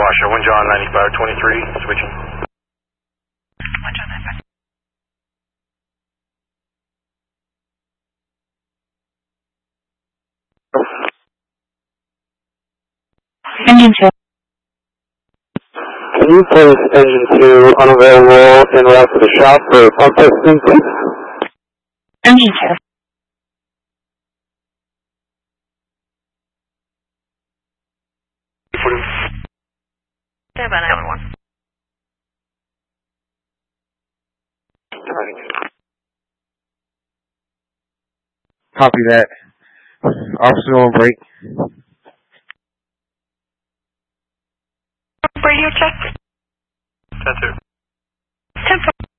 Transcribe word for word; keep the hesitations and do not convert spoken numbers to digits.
Washoe, one John ninety-five twenty-three, switching. one John ninety-five. Engine two. Can you place engine two unavailable en route to the shop for pump testing, please? Engine two. Stand by nine one one. Copy that. Officer on break. Radio check. ten two. ten four.